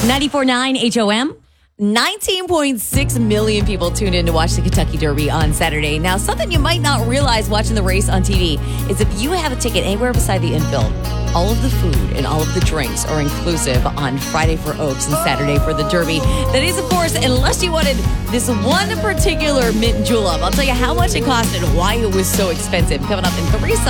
94.9 HOM. 19.6 million people tuned in to watch the Kentucky Derby on Saturday. Now, something you might not realize watching the race on TV is if you have a ticket anywhere beside the infield, all of the food and all of the drinks are inclusive on Friday for Oaks and Saturday for the Derby. That is, of course, unless you wanted this one particular mint julep. I'll tell you how much it cost and why it was so expensive. Coming up in 3 songs.